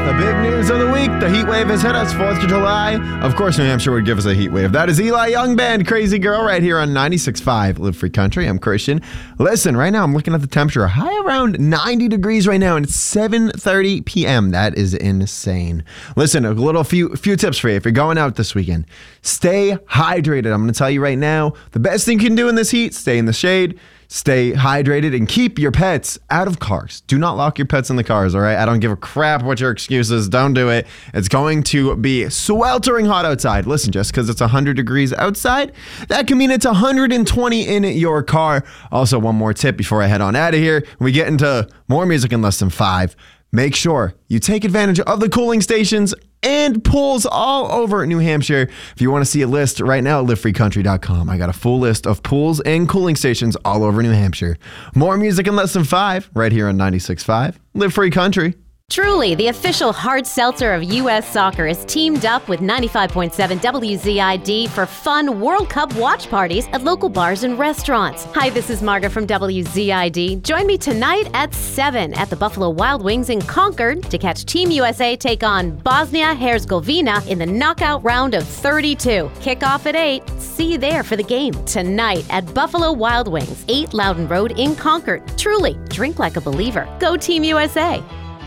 the big news of the week. The heat wave has hit us, 4th of July. Of course, New Hampshire would give us a heat wave. That is Eli Young Band, Crazy Girl, right here on 96.5 Live Free Country. I'm Christian. Listen, right now I'm looking at the temperature. High around 90 degrees right now, and it's 7:30 p.m. That is insane. Listen, a little few tips for you. If you're going out this weekend, stay hydrated. I'm going to tell you right now, the best thing you can do in this heat, stay in the shade. Stay hydrated and keep your pets out of cars. Do not lock your pets in the cars, all right? I don't give a crap what your excuse is. Don't do it. It's going to be sweltering hot outside. Listen, just because it's 100 degrees outside, that can mean it's 120 in your car. Also, one more tip before I head on out of here. When we get into more music in less than 5, make sure you take advantage of the cooling stations and pools all over New Hampshire. If you want to see a list right now, livefreecountry.com. I got a full list of pools and cooling stations all over New Hampshire. More music in less than 5 right here on 96.5 Live Free Country. Truly, the official hard seltzer of U.S. Soccer, is teamed up with 95.7 WZID for fun World Cup watch parties at local bars and restaurants. Hi, this is Margaret from WZID. Join me tonight at 7 at the Buffalo Wild Wings in Concord to catch Team USA take on Bosnia-Herzegovina in the knockout round of 32. Kickoff at 8. See you there for the game tonight at Buffalo Wild Wings, 8 Loudon Road in Concord. Truly, drink like a believer. Go Team USA.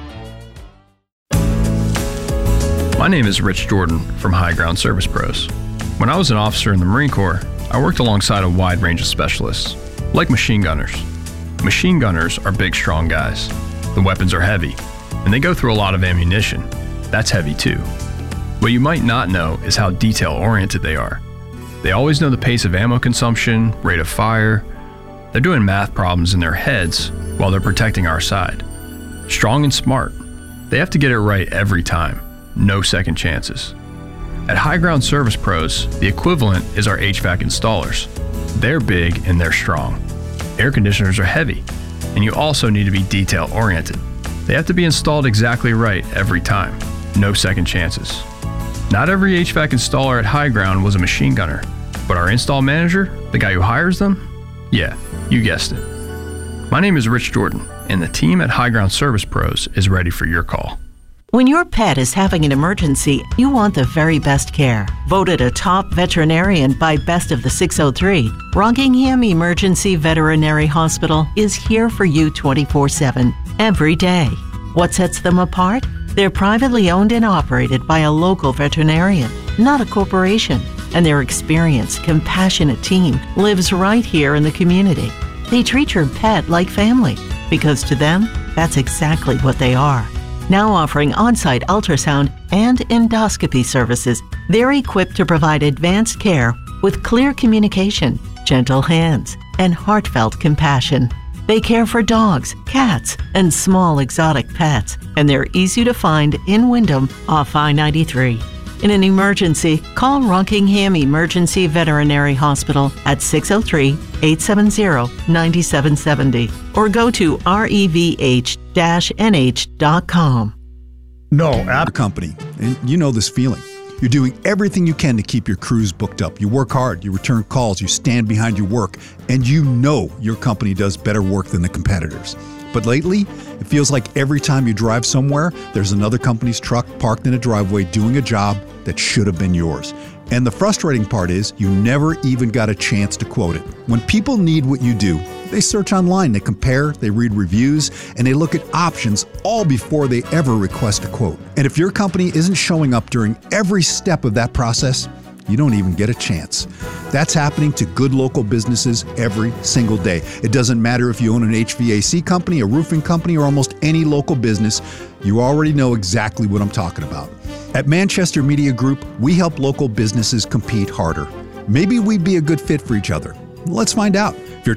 My name is Rich Jordan from High Ground Service Pros. When I was an officer in the Marine Corps, I worked alongside a wide range of specialists, like machine gunners. Machine gunners are big, strong guys. The weapons are heavy, and they go through a lot of ammunition. That's heavy too. What you might not know is how detail-oriented they are. They always know the pace of ammo consumption, rate of fire. They're doing math problems in their heads while they're protecting our side. Strong and smart. They have to get it right every time. No second chances. At High Ground Service Pros, the equivalent is our HVAC installers. They're big and they're strong. Air conditioners are heavy, and you also need to be detail-oriented. They have to be installed exactly right every time. No second chances. Not every HVAC installer at High Ground was a machine gunner, but our install manager, the guy who hires them, yeah, you guessed it. My name is Rich Jordan, and the team at High Ground Service Pros is ready for your call. When your pet is having an emergency, you want the very best care. Voted a top veterinarian by Best of the 603, Rockingham Emergency Veterinary Hospital is here for you 24/7, every day. What sets them apart? They're privately owned and operated by a local veterinarian, not a corporation. And their experienced, compassionate team lives right here in the community. They treat your pet like family, because to them, that's exactly what they are. Now offering on-site ultrasound and endoscopy services, they're equipped to provide advanced care with clear communication, gentle hands, and heartfelt compassion. They care for dogs, cats, and small exotic pets, and they're easy to find in Wyndham off I-93. In an emergency, call Rockingham Emergency Veterinary Hospital at 603-870-9770 or go to revh-nh.com. No, App Company, and you know this feeling. You're doing everything you can to keep your crews booked up. You work hard, you return calls, you stand behind your work, and you know your company does better work than the competitors. But lately, it feels like every time you drive somewhere, there's another company's truck parked in a driveway doing a job that should have been yours. And the frustrating part is you never even got a chance to quote it. When people need what you do, they search online, they compare, they read reviews, and they look at options all before they ever request a quote. And if your company isn't showing up during every step of that process, you don't even get a chance. That's happening to good local businesses every single day. It doesn't matter if you own an HVAC company, a roofing company, or almost any local business. You already know exactly what I'm talking about. At Manchester Media Group, we help local businesses compete harder. Maybe we'd be a good fit for each other. Let's find out. If you're